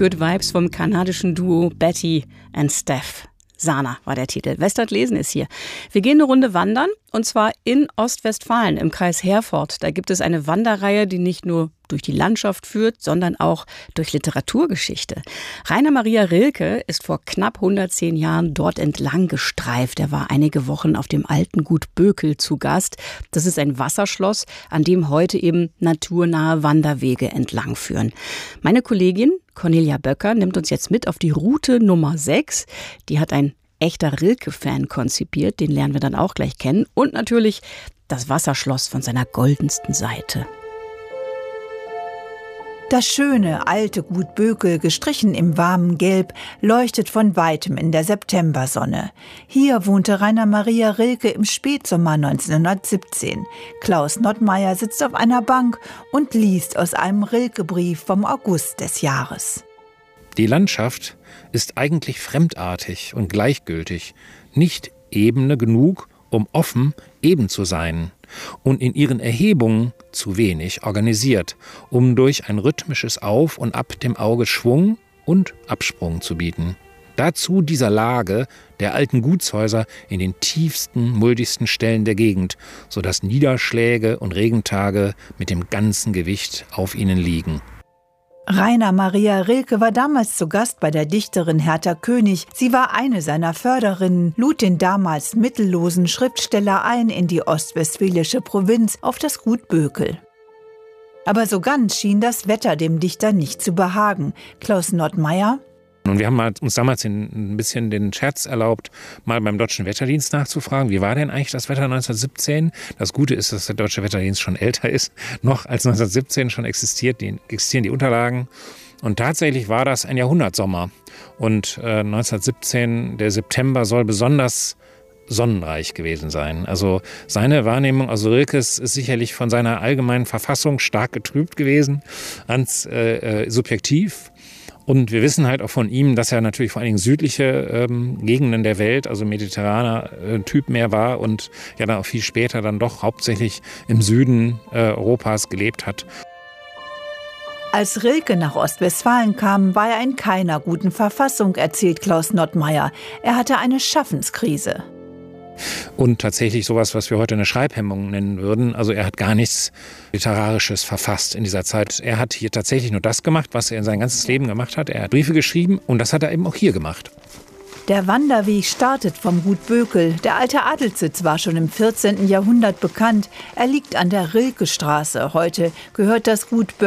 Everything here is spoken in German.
Good Vibes vom kanadischen Duo Betty and Steph. Sana war der Titel. Westert lesen ist hier. Wir gehen eine Runde wandern und zwar in Ostwestfalen im Kreis Herford. Da gibt es eine Wanderreihe, die nicht nur durch die Landschaft führt, sondern auch durch Literaturgeschichte. Rainer Maria Rilke ist vor knapp 110 Jahren dort entlang gestreift. Er war einige Wochen auf dem alten Gut Bökel zu Gast. Das ist ein Wasserschloss, an dem heute eben naturnahe Wanderwege entlang führen. Meine Kollegin Cornelia Böcker nimmt uns jetzt mit auf die Route Nummer 6. Die hat ein echter Rilke-Fan konzipiert, den lernen wir dann auch gleich kennen. Und natürlich das Wasserschloss von seiner goldensten Seite. Das schöne, alte Gut Bökel, gestrichen im warmen Gelb, leuchtet von weitem in der Septembersonne. Hier wohnte Rainer Maria Rilke im Spätsommer 1917. Klaus Nottmeyer sitzt auf einer Bank und liest aus einem Rilke-Brief vom August des Jahres. Die Landschaft ist eigentlich fremdartig und gleichgültig, nicht ebene genug, um offen eben zu sein, und in ihren Erhebungen zu wenig organisiert, um durch ein rhythmisches Auf und Ab dem Auge Schwung und Absprung zu bieten. Dazu dieser Lage der alten Gutshäuser in den tiefsten, muldigsten Stellen der Gegend, sodass Niederschläge und Regentage mit dem ganzen Gewicht auf ihnen liegen. Rainer Maria Rilke war damals zu Gast bei der Dichterin Hertha König. Sie war eine seiner Förderinnen, lud den damals mittellosen Schriftsteller ein in die ostwestfälische Provinz auf das Gut Bökel. Aber so ganz schien das Wetter dem Dichter nicht zu behagen. Klaus Nottmeyer: Und wir haben uns damals ein bisschen den Scherz erlaubt, mal beim Deutschen Wetterdienst nachzufragen, wie war denn eigentlich das Wetter 1917? Das Gute ist, dass der Deutsche Wetterdienst schon älter ist, noch als 1917 schon existieren die Unterlagen. Und tatsächlich war das ein Jahrhundertsommer. Und 1917, der September, soll besonders sonnenreich gewesen sein. Also seine Wahrnehmung, also Rilkes, ist sicherlich von seiner allgemeinen Verfassung stark getrübt gewesen, ganz subjektiv. Und wir wissen halt auch von ihm, dass er natürlich vor allen Dingen südliche Gegenden der Welt, also mediterraner Typ mehr war und ja dann auch viel später dann doch hauptsächlich im Süden Europas gelebt hat. Als Rilke nach Ostwestfalen kam, war er in keiner guten Verfassung, erzählt Klaus Nottmeyer. Er hatte eine Schaffenskrise. Und tatsächlich sowas, was wir heute eine Schreibhemmung nennen würden. Also er hat gar nichts Literarisches verfasst in dieser Zeit. Er hat hier tatsächlich nur das gemacht, was er in sein ganzes Leben gemacht hat. Er hat Briefe geschrieben und das hat er eben auch hier gemacht. Der Wanderweg startet vom Gut Bökel. Der alte Adelssitz war schon im 14. Jahrhundert bekannt. Er liegt an der Rilkestraße. Heute gehört das Gut